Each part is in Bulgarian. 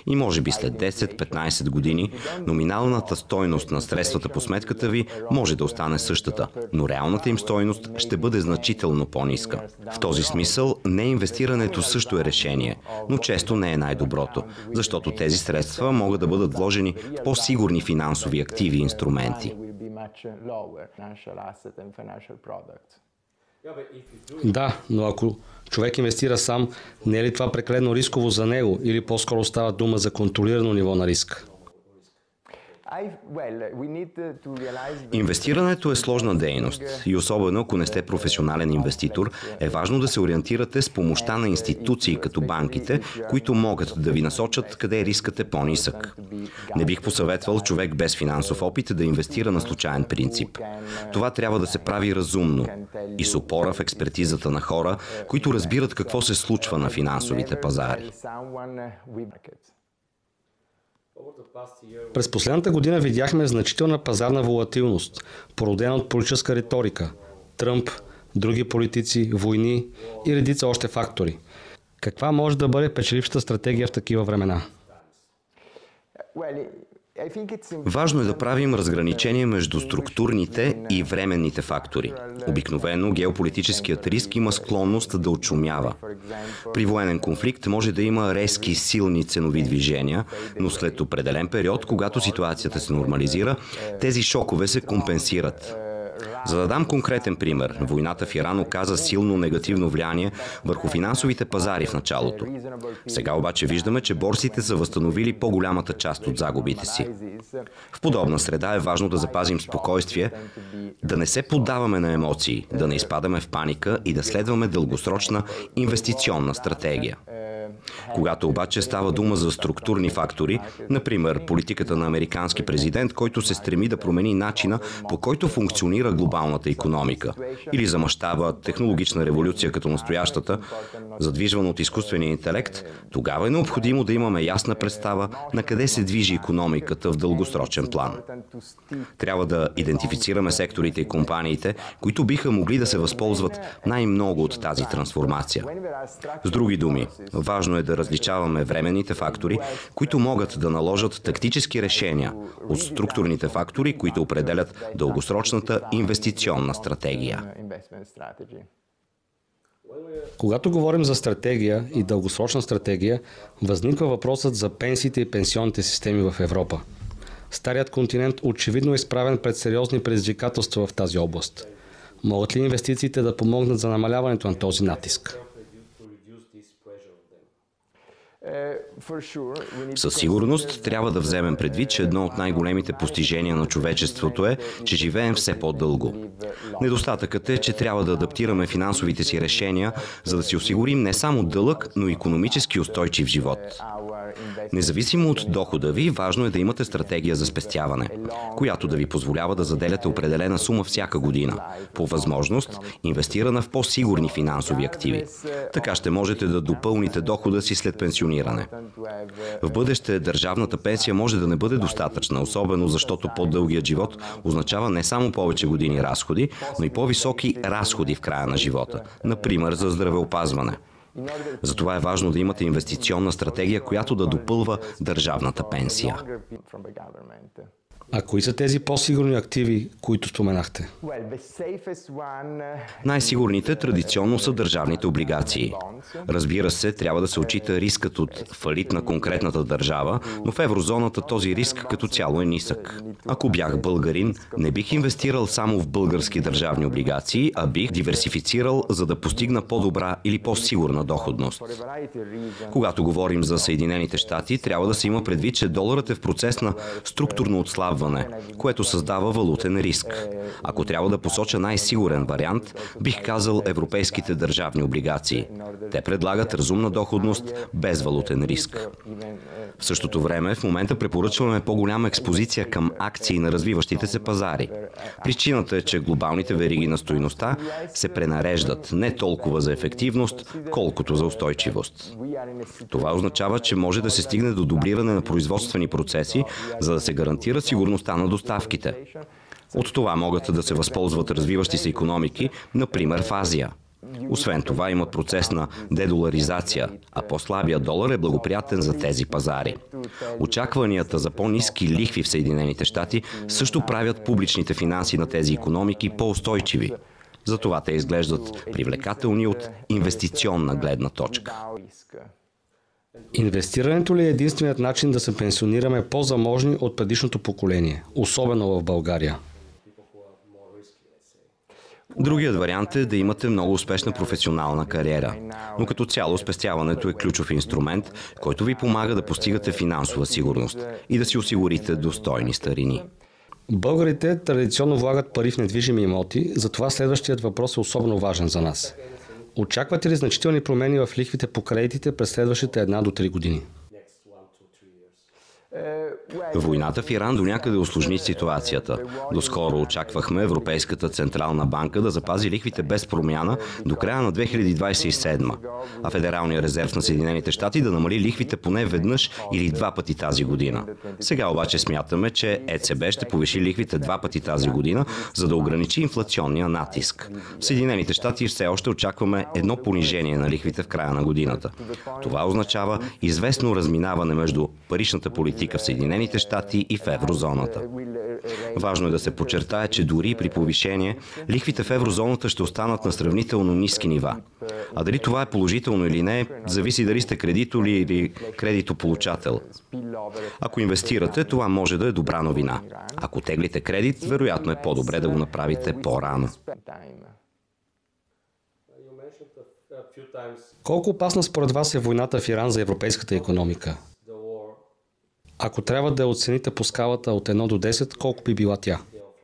И може би след 10-15 години номиналната стойност на средствата по сметката ви може да остане същата, но реалната им стойност ще бъде значително по-ниска. В този смисъл неинвестирането също е решение, но често не е най-доброто, защото тези средства могат да бъдат вложени в по-сигурни финансови активи и инструменти. Да, но ако човек инвестира сам, не е ли това прекалено рисково за него или по-скоро става дума за контролирано ниво на риск? Инвестирането е сложна дейност и особено ако не сте професионален инвеститор, е важно да се ориентирате с помощта на институции като банките, които могат да ви насочат къде рискът е по-нисък. Не бих посъветвал човек без финансов опит да инвестира на случайен принцип. Това трябва да се прави разумно и с опора в експертизата на хора, които разбират какво се случва на финансовите пазари. През последната година видяхме значителна пазарна волатилност, породена от политическа риторика, Тръмп, други политици, войни и редица още фактори. Каква може да бъде печелившата стратегия в такива времена? Важно е да правим разграничение между структурните и временните фактори. Обикновено геополитическият риск има склонност да отшумява. При военен конфликт може да има резки, силни ценови движения, но след определен период, когато ситуацията се нормализира, тези шокове се компенсират. За да дам конкретен пример, войната в Иран оказа силно негативно влияние върху финансовите пазари в началото. Сега обаче виждаме, че борсите са възстановили по-голямата част от загубите си. В подобна среда е важно да запазим спокойствие, да не се поддаваме на емоции, да не изпадаме в паника и да следваме дългосрочна инвестиционна стратегия. Когато обаче става дума за структурни фактори, например политиката на американски президент, който се стреми да промени начина, по който функционира глобалната икономика, или за мащаба технологична революция като настоящата, задвижвана от изкуствения интелект, тогава е необходимо да имаме ясна представа на къде се движи икономиката в дългосрочен план. Трябва да идентифицираме секторите и компаниите, които биха могли да се възползват най-много от тази трансформация. С други думи, важно е да различаваме временните фактори, които могат да наложат тактически решения, от структурните фактори, които определят дългосрочната инвестиционна стратегия. Когато говорим за стратегия и дългосрочна стратегия, възниква въпросът за пенсиите и пенсионните системи в Европа. Старият континент очевидно е изправен пред сериозни предизвикателства в тази област. Могат ли инвестициите да помогнат за намаляването на този натиск? Със сигурност трябва да вземем предвид, че едно от най-големите постижения на човечеството е, че живеем все по-дълго. Недостатъкът е, че трябва да адаптираме финансовите си решения, за да си осигурим не само дълъг, но и икономически устойчив живот. Независимо от дохода ви, важно е да имате стратегия за спестяване, която да ви позволява да заделяте определена сума всяка година, по възможност инвестирана в по-сигурни финансови активи. Така ще можете да допълните дохода си след пенсиониране. В бъдеще държавната пенсия може да не бъде достатъчна, особено защото по-дългият живот означава не само повече години разходи, но и по-високи разходи в края на живота, например за здравеопазване. Затова е важно да имате инвестиционна стратегия, която да допълва държавната пенсия. А кои са тези по-сигурни активи, които споменахте? Най-сигурните традиционно са държавните облигации. Разбира се, трябва да се отчита рискът от фалит на конкретната държава, но в еврозоната този риск като цяло е нисък. Ако бях българин, не бих инвестирал само в български държавни облигации, а бих диверсифицирал, за да постигна по-добра или по-сигурна доходност. Когато говорим за Съединените щати, трябва да се има предвид, че доларът е в процес на структурно отслабване, което създава валутен риск. Ако трябва да посоча най-сигурен вариант, бих казал европейските държавни облигации. Те предлагат разумна доходност без валутен риск. В същото време, в момента препоръчваме по-голяма експозиция към акции на развиващите се пазари. Причината е, че глобалните вериги на стойността се пренареждат не толкова за ефективност, колкото за устойчивост. Това означава, че може да се стигне до дублиране на производствени процеси, за да се гарантира сигурността на доставките. От това могат да се възползват развиващи се икономики, например в Азия. Освен това имат процес на дедоларизация, а по-слабия долар е благоприятен за тези пазари. Очакванията за по-ниски лихви в Съединените щати също правят публичните финанси на тези икономики по-устойчиви. Затова те изглеждат привлекателни от инвестиционна гледна точка. Инвестирането ли е единственият начин да се пенсионираме по-заможни от предишното поколение, особено в България? Другият вариант е да имате много успешна професионална кариера, но като цяло спестяването е ключов инструмент, който ви помага да постигате финансова сигурност и да си осигурите достойни старини. Българите традиционно влагат пари в недвижими имоти, затова следващият въпрос е особено важен за нас. Очаквате ли значителни промени в лихвите по кредитите през следващите 1 до 3 години? Войната в Иран до някъде усложни ситуацията. Доскоро очаквахме Европейската централна банка да запази лихвите без промяна до края на 2027, а Федералния резерв на Съединените щати да намали лихвите поне веднъж или 2 пъти тази година. Сега обаче смятаме, че ЕЦБ ще повиши лихвите 2 пъти тази година, за да ограничи инфлационния натиск. В Съединените щати все още очакваме едно понижение на лихвите в края на годината. Това означава известно разминаване между паричната политика в Съединените щати и в еврозоната. Важно е да се подчертае, че дори при повишение, лихвите в еврозоната ще останат на сравнително ниски нива. А дали това е положително или не, зависи дали сте кредитор или кредитополучател. Ако инвестирате, това може да е добра новина. Ако теглите кредит, вероятно е по-добре да го направите по-рано. Колко опасна според вас е войната в Иран за европейската икономика? Ако трябва да я оцените по скалата от 1 до 10, колко би била тя?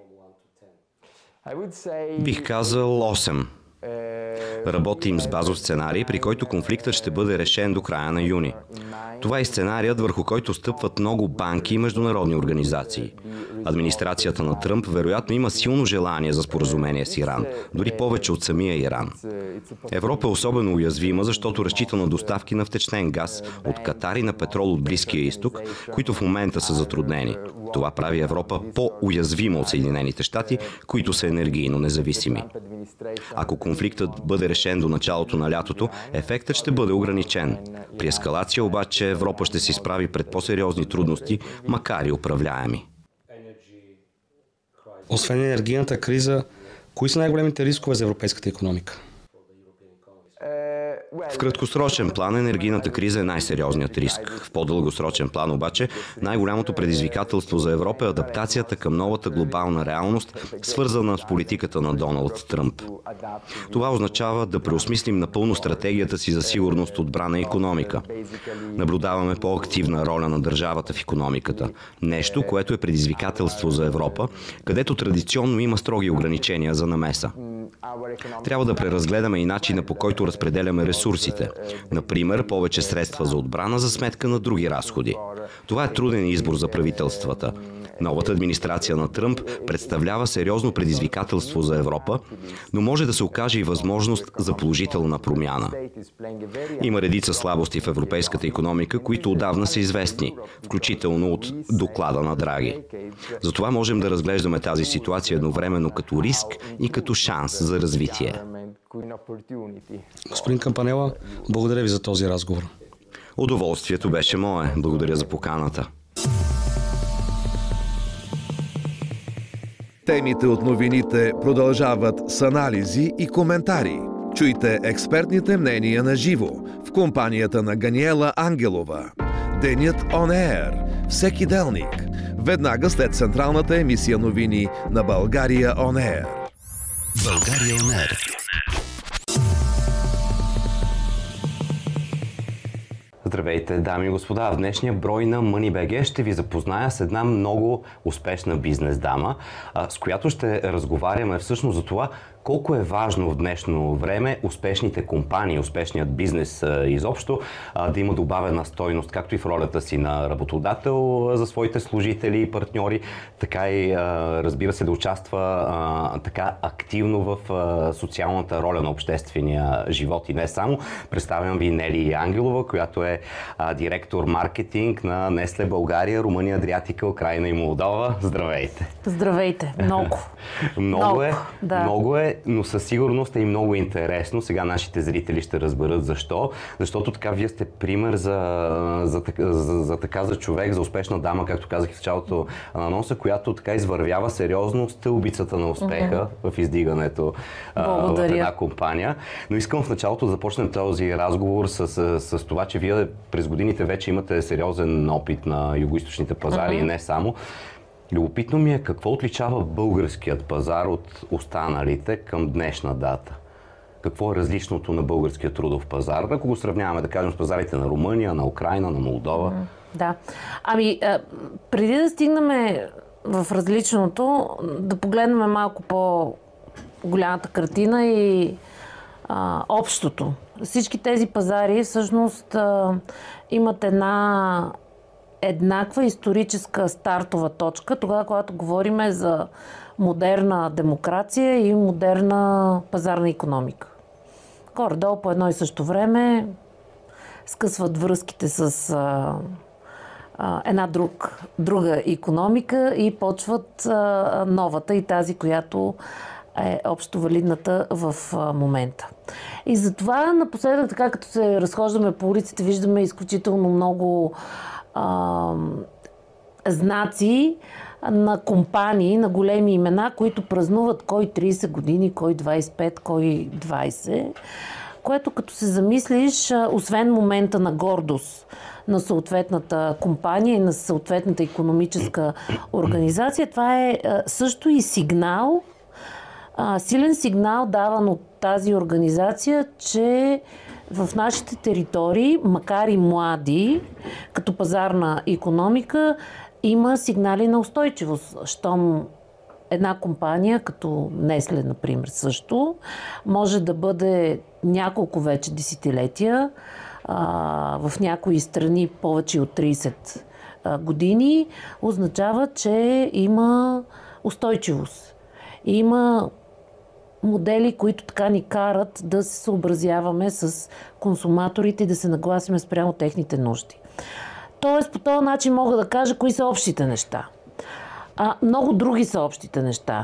Бих казал 8. Работим с базов сценарий, при който конфликтът ще бъде решен до края на юни. Това е сценарият, върху който стъпват много банки и международни организации. Администрацията на Тръмп вероятно има силно желание за споразумение с Иран, дори повече от самия Иран. Европа е особено уязвима, защото разчита на доставки на втечнен газ от Катар и на петрол от Близкия изток, които в момента са затруднени. Това прави Европа по-уязвима от Съединените щати, които са енергийно независими. Ако конфликтът бъде решен до началото на лятото, ефектът ще бъде ограничен. При ескалация обаче Европа ще се изправи пред по-сериозни трудности, макар и управляеми. Освен енергийната криза, кои са най-големите рискове за европейската икономика? В краткосрочен план енергийната криза е най-сериозният риск. В по-дългосрочен план обаче най-голямото предизвикателство за Европа е адаптацията към новата глобална реалност, свързана с политиката на Доналд Тръмп. Това означава да преосмислим напълно стратегията си за сигурност, отбрана и икономика. Наблюдаваме по-активна роля на държавата в икономиката. Нещо, което е предизвикателство за Европа, където традиционно има строги ограничения за намеса. Трябва да преразгледаме и начина, по който разпределяме ресурсите. Например, повече средства за отбрана за сметка на други разходи. Това е труден избор за правителствата. Новата администрация на Тръмп представлява сериозно предизвикателство за Европа, но може да се окаже и възможност за положителна промяна. Има редица слабости в европейската икономика, които отдавна са известни, включително от доклада на Драги. Затова можем да разглеждаме тази ситуация едновременно като риск и като шанс за развитие. Господин Кампанела, благодаря ви за този разговор. Удоволствието беше мое. Благодаря за поканата. Темите от новините продължават с анализи и коментари. Чуйте експертните мнения на живо в компанията на Ганиела Ангелова. Денят On Air. Всеки делник. Веднага след централната емисия новини на България On Air. България On Air. Здравейте, дами и господа! В днешния брой на MoneyBG ще ви запозная с една много успешна бизнес дама, с която ще разговаряме всъщност за това колко е важно в днешно време успешните компании, успешният бизнес изобщо да има добавена стойност, както и в ролята си на работодател за своите служители и партньори, така и разбира се да участва така активно в социалната роля на обществения живот и не само. Представям ви Нели Ангелова, която е директор маркетинг на Nestlé България, Румъния, Адриатика, Украйна и Молдова. Здравейте! Здравейте! Много. Много е, но със сигурност е и много интересно. Сега нашите зрители ще разберат защо. Защото така вие сте пример за човек, за успешна дама, както казах в началото на носа, която така извървява сериозно стълбицата на успеха в издигането в една компания. Но искам в началото да започнем този разговор с това, че вие през годините вече имате сериозен опит на югоизточните пазари и не само. Любопитно ми е какво отличава българският пазар от останалите към днешна дата. Какво е различното на българския трудов пазар, ако го сравняваме, да кажем, с пазарите на Румъния, на Украйна, на Молдова? Да. Преди да стигнем в различното, да погледнем малко по-голямата картина и общото. Всички тези пазари всъщност имат една еднаква историческа стартова точка, тогава, когато говорим за модерна демокрация и модерна пазарна икономика. Горе-долу по едно и също време скъсват връзките с една друга икономика и почват новата и тази, която е общо валидната в момента. И затова напоследък, така като се разхождаме по улиците, виждаме изключително много знаци на компании, на големи имена, които празнуват кой 30 години, кой 25, кой 20, което като се замислиш, освен момента на гордост на съответната компания и на съответната икономическа организация, това е също и сигнал, силен сигнал даван от тази организация, че в нашите територии, макар и млади, като пазарна икономика, има сигнали на устойчивост. Щом една компания, като Nestlé, например, също, може да бъде няколко вече десетилетия, в някои страни повече от 30 години, означава, че има устойчивост. Има модели, които така ни карат да се съобразяваме с консуматорите и да се нагласиме спрямо техните нужди. Тоест, по този начин мога да кажа кои са общите неща. Много други са общите неща.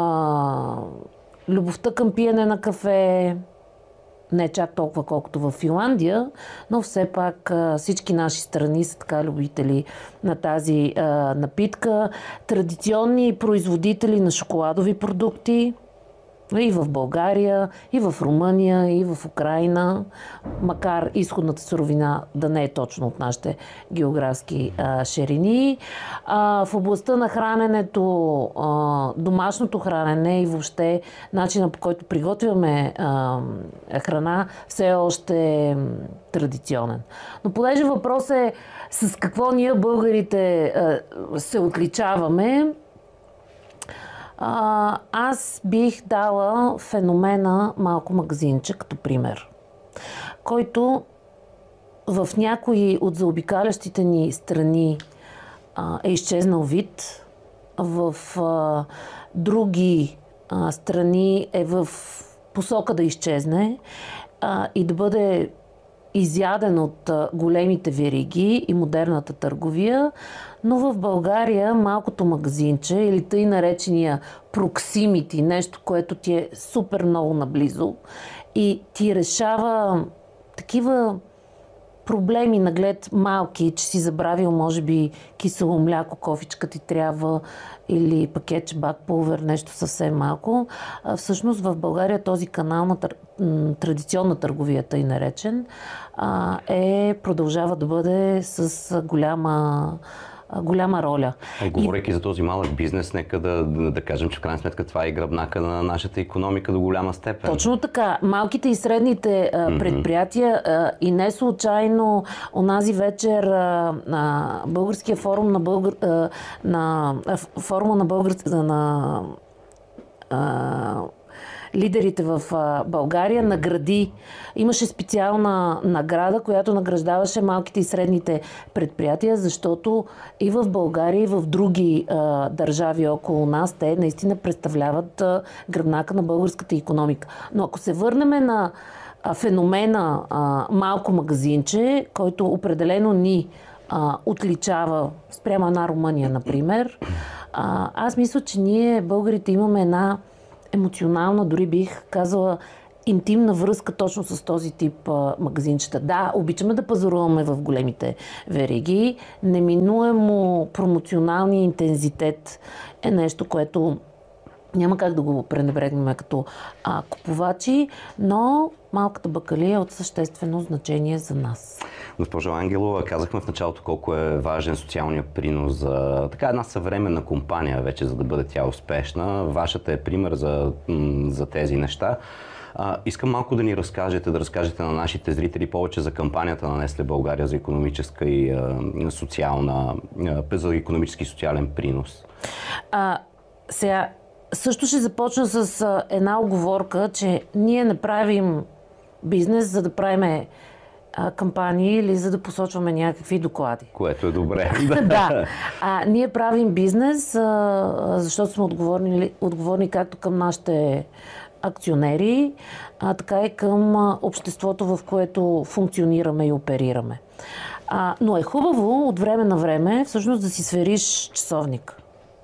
Любовта към пиене на кафе, не чак толкова колкото в Финландия, но все пак всички наши страни са така любители на тази напитка. Традиционни производители на шоколадови продукти и в България, и в Румъния, и в Украйна, макар изходната суровина да не е точно от нашите географски ширини. В областта на храненето, домашното хранене и въобще начина, по който приготвяме храна, все още е традиционен. Но понеже въпрос е с какво ние българите се отличаваме, аз бих дала феномена Малко магазинче като пример, който в някои от заобикалящите ни страни е изчезнал вид, в други страни е в посока да изчезне и да бъде изяден от големите вериги и модерната търговия, но в България малкото магазинче или тъй наречения проксимити, нещо, което ти е супер много наблизо и ти решава такива проблеми наглед малки, че си забравил, може би, кисело мляко, кофичка ти трябва или пакетче бакпулвер, нещо съвсем малко. Всъщност в България този канал на традиционна търговията и наречен продължава да бъде с голяма роля. Говорейки за този малък бизнес, нека да кажем, че в крайна сметка това е гръбнака на нашата икономика до голяма степен. Точно така. Малките и средните предприятия и не случайно онази вечер Българския форум на лидерите в България награди. Имаше специална награда, която награждаваше малките и средните предприятия, защото и в България, и в други държави около нас, те наистина представляват гръбнака на българската икономика. Но ако се върнем на феномена малко магазинче, който определено ни отличава спрямо една Румъния, например. Аз мисля, че ние, българите, имаме една емоционална, дори бих казала, интимна връзка точно с този тип магазинчета. Да, обичаме да пазаруваме в големите вериги. Неминуемо промоционалния интензитет е нещо, което няма как да го пренебрегнем като купувачи, но малката бакалия е от съществено значение за нас. Госпожо Ангелова, казахме в началото колко е важен социалният принос за така една съвременна компания вече, за да бъде тя успешна. Вашата е пример за тези неща. Искам малко да ни разкажете на нашите зрители повече за кампанията на Нестле България за икономическа и социална, за икономически и социален принос. Сега, също ще започна с една уговорка, че ние не правим бизнес, за да правим кампании или за да посочваме някакви доклади. Което е добре. Да. Ние правим бизнес, защото сме отговорни както към нашите акционери, така и към обществото, в което функционираме и оперираме. Но е хубаво от време на време всъщност да си свериш часовник.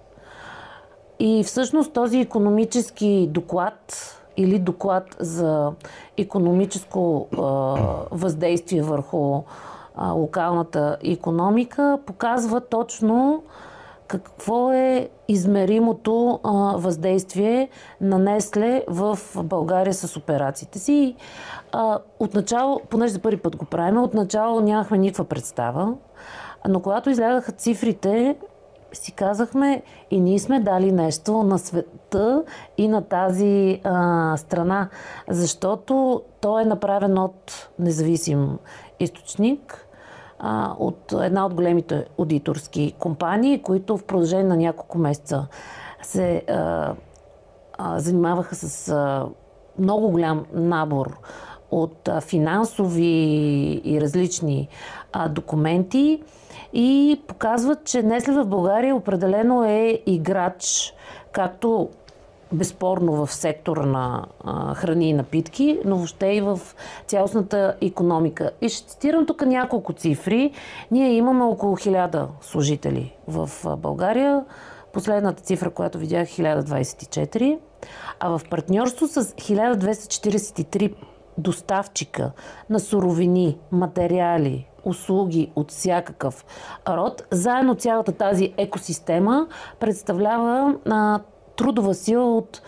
И всъщност този икономически доклад или доклад за икономическо въздействие върху локалната икономика показва точно какво е измеримото въздействие на Нестле в България с операциите си. Отначало, понеже за първи път го правим, отначало нямахме никаква представа, но когато излягаха цифрите, си казахме и ние сме дали нещо на света и на тази страна, защото то е направено от независим източник, от една от големите аудиторски компании, които в продължение на няколко месеца се занимаваха с много голям набор от финансови и различни документи и показват, че Нестле в България определено е играч, както безспорно в сектора на храни и напитки, но въобще и в цялостната икономика. И ще цитирам тук няколко цифри. Ние имаме около 1000 служители в България. Последната цифра, която видях, 1024. А в партньорство с 1243 доставчика на суровини, материали, услуги от всякакъв род, заедно цялата тази екосистема представлява трудова сила от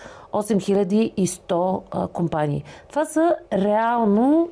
8100 компании. Това са реално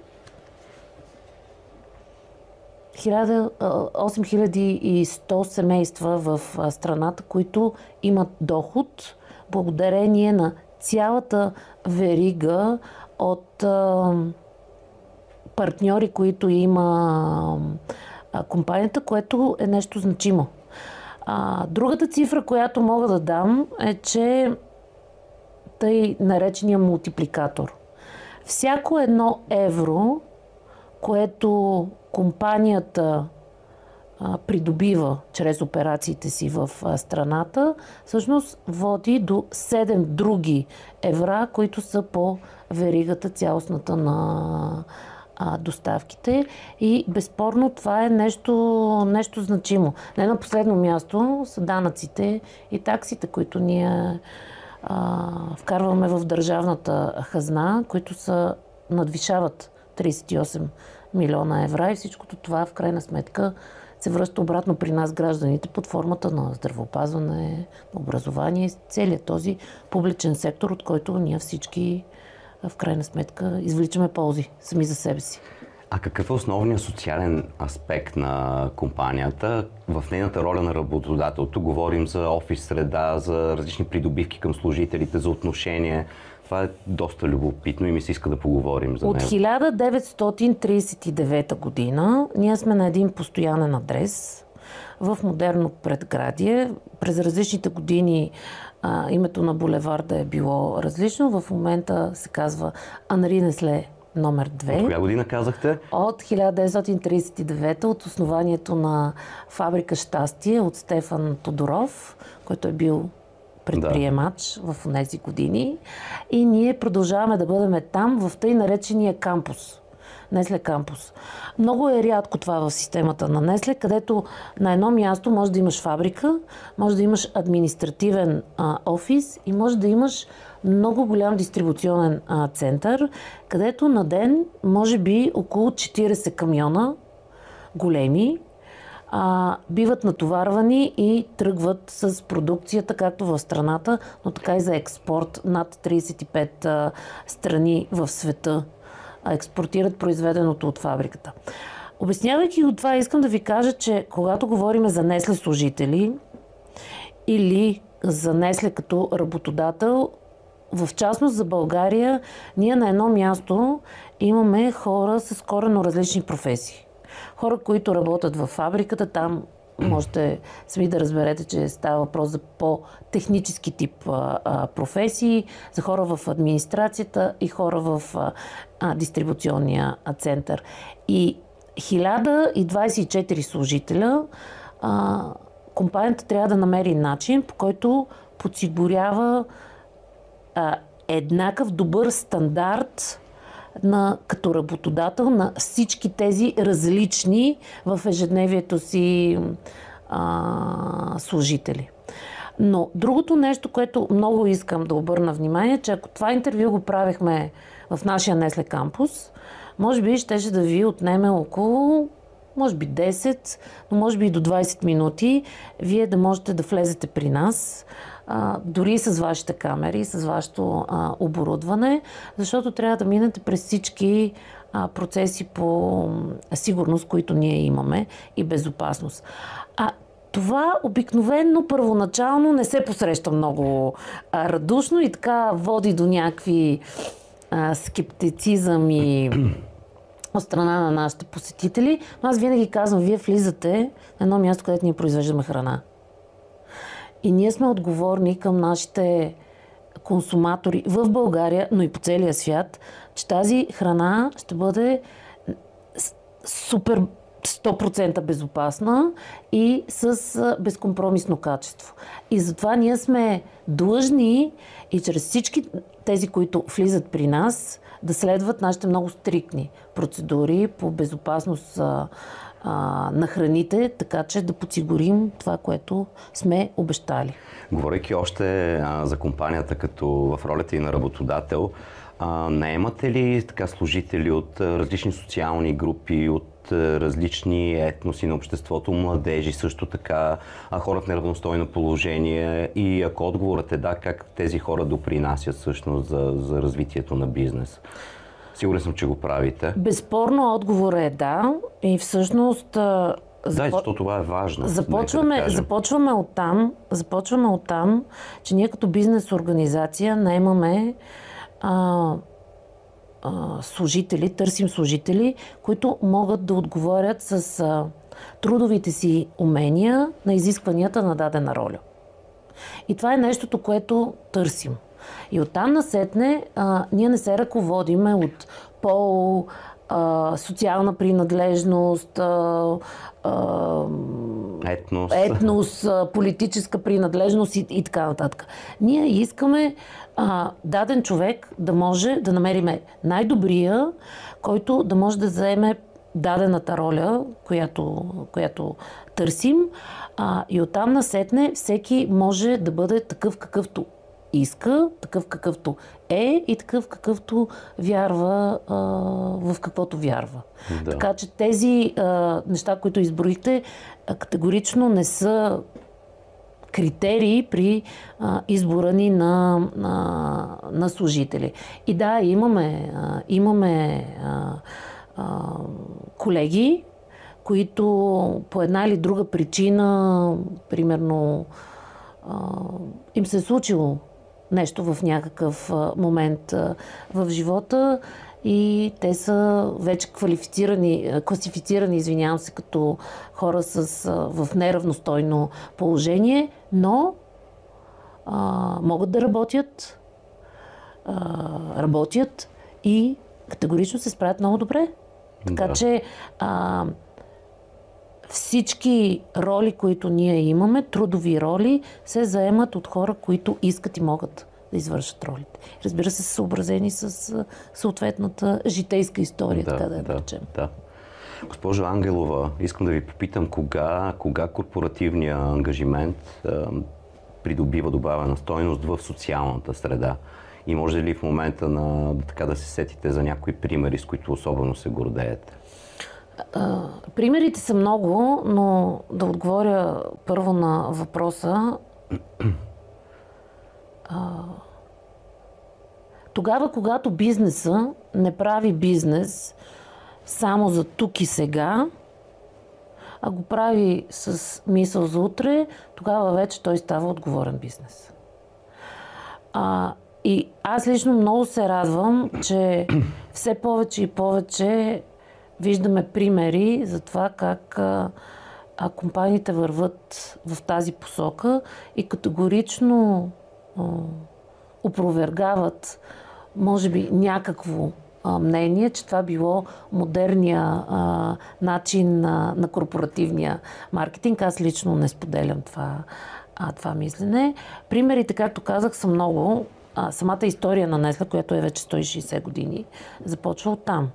8100 семейства в страната, които имат доход благодарение на цялата верига от партньори, които има компанията, което е нещо значимо. Другата цифра, която мога да дам, е, че тъй наречения мултипликатор. Всяко едно евро, което компанията придобива чрез операциите си в страната, всъщност води до 7 други евра, които са по веригата цялостната на доставките и безспорно това е нещо значимо. Не на последно място са данъците и таксите, които ние вкарваме в държавната хазна, които надвишават 38 милиона евра и всичкото това в крайна сметка се връща обратно при нас гражданите под формата на здравеопазване, образование, целият този публичен сектор, от който ние всички в крайна сметка извличаме ползи сами за себе си. А какъв е основният социален аспект на компанията в нейната роля на работодател? Тук говорим за офис среда, за различни придобивки към служителите, за отношение. Това е доста любопитно и ми се иска да поговорим за него. От 1939 година ние сме на един постоянен адрес в модерно предградие. През различните години името на булеварда е било различно. В момента се казва Анри Несле номер 2. От коя година казахте? От 1939, от основанието на фабрика Щастие от Стефан Тодоров, който е бил предприемач в тези години и ние продължаваме да бъдем там в тъй наречения кампус. Несле кампус. Много е рядко това в системата на Несле, където на едно място може да имаш фабрика, може да имаш административен офис и може да имаш много голям дистрибуционен център, където на ден може би около 40 камиона големи биват натоварвани и тръгват с продукцията, както в страната, но така и за експорт. Над 35 страни в света експортират произведеното от фабриката. Обяснявайки от това, искам да ви кажа, че когато говорим за Несле служители или за Несле като работодател, в частност за България, ние на едно място имаме хора с коренно различни професии. Хора, които работят в фабриката, там можете сами да разберете, че става въпрос за по-технически тип професии, за хора в администрацията и хора в дистрибуционния център. И 1024 служителя, компанията трябва да намери начин, по който подсигурява еднакъв добър стандарт като работодател на всички тези различни в ежедневието си служители. Но другото нещо, което много искам да обърна внимание, че ако това интервю го правихме в нашия Несле кампус, може би щеше да ви отнеме около, може би 10, но може би и до 20 минути, вие да можете да влезете при нас, дори с вашите камери, с вашето оборудване, защото трябва да минете през всички процеси по сигурност, които ние имаме и безопасност. Това обикновено първоначално не се посреща много радушно и така води до някакви скептицизъм и от страна на нашите посетители. Аз винаги казвам, вие влизате на едно място, където ние произвеждаме храна. И ние сме отговорни към нашите консуматори в България, но и по целия свят, че тази храна ще бъде супер 100% безопасна и с безкомпромисно качество. И затова ние сме длъжни и чрез всички тези, които влизат при нас, да следват нашите много стриктни процедури по безопасност на храните, така че да подсигурим това, което сме обещали. Говорейки още за компанията като в ролята и на работодател, наемате ли така служители от различни социални групи, от различни етноси на обществото, младежи също така, хора в неравностойно положение и ако отговорът е да, как тези хора допринасят всъщност за развитието на бизнес? Сигурен съм, че го правите. Безспорно отговорът е да и всъщност защото това е важно. Започваме от там, че ние като бизнес организация наемаме служители, търсим служители, които могат да отговорят с трудовите си умения на изискванията на дадена роля. И това е нещото, което търсим. И оттам насетне ние не се ръководиме от пол, социална принадлежност, етнос, политическа принадлежност и така нататък. Ние искаме даден човек да може да намериме най-добрия, който да може да заеме дадената роля, която търсим. И оттам насетне всеки може да бъде такъв какъвто иска, такъв какъвто е и такъв какъвто вярва в каквото вярва. Да. Така че тези неща, които изброихте, категорично не са критерии при избора ни на служители. И да, имаме колеги, които по една или друга причина, примерно, им се е случило нещо в някакъв момент в живота и те са вече класифицирани, като хора в неравностойно положение, но могат да работят и категорично се справят много добре. Така че всички роли, които ние имаме, трудови роли, се заемат от хора, които искат и могат да извършат ролите. Разбира се, са съобразени с съответната житейска история, така да я речем. Да. Госпожо Ангелова, искам да ви попитам кога корпоративният ангажимент придобива добавена стойност в социалната среда? И може ли в момента така да се сетите за някои примери, с които особено се гордеете? Примерите са много, но да отговоря първо на въпроса. Тогава, когато бизнеса не прави бизнес само за тук и сега, а го прави с мисъл за утре, тогава вече той става отговорен бизнес. И аз лично много се радвам, че все повече и повече виждаме примери за това как компаниите върват в тази посока и категорично опровергават, може би, някакво мнение, че това било модерния начин на корпоративния маркетинг. Аз лично не споделям това мислене. Примерите, както казах, са много. Самата история на Несле, която е вече 160 години, започва оттам.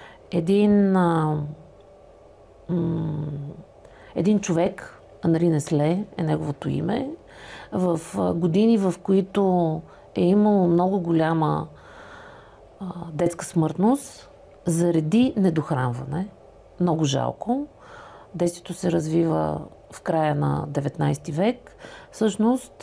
Един човек, Анри Несле е неговото име, в години, в които е имало много голяма детска смъртност заради недохранване. Много жалко. Действието се развива в края на 19 век. Всъщност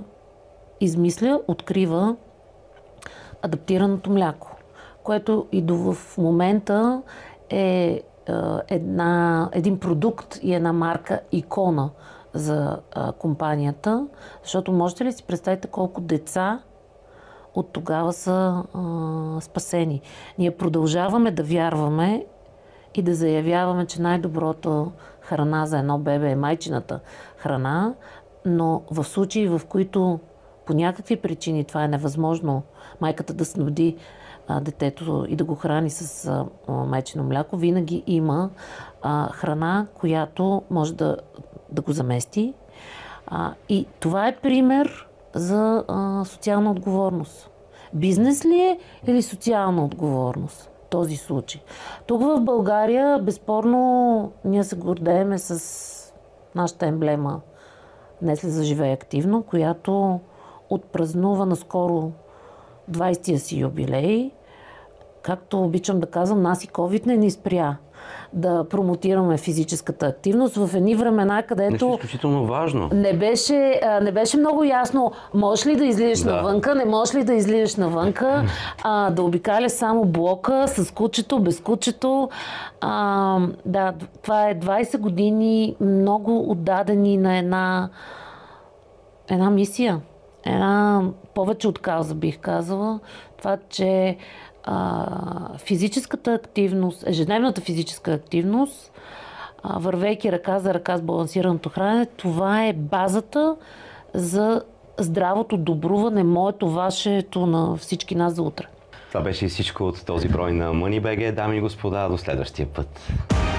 измисля, адаптираното мляко, което и в момента е един продукт и една марка, икона за компанията, защото можете ли си представите колко деца от тогава са спасени. Ние продължаваме да вярваме и да заявяваме, че най-доброто храна за едно бебе е майчината храна, но в случаи, в които по някакви причини това е невъзможно, майката да снабди детето и да го храни с майчино мляко, винаги има храна, която може да го замести. И това е пример за социална отговорност. Бизнес ли е или социална отговорност в този случай? Тук в България, безспорно, ние се гордееме с нашата емблема Несле заживее активно, която отпразнува наскоро 20-тия си юбилей. Както обичам да казвам, нас и COVID не ни спря да промотираме физическата активност в едни времена, където нещо изключително важно. Не беше много ясно можеш ли да излизаш навънка, не можеш ли да излизаш навънка, да обикаляш само блока с кучето, без кучето. Това е 20 години много отдадени на една мисия. Повече от кауза, бих казала. Това, че физическата активност, ежедневната физическа активност, вървейки ръка за ръка с балансираното хранене, това е базата за здравото добруване, моето, вашето, на всички нас за утре. Това беше и всичко от този брой на MoneyBG. Дами и господа, до следващия път.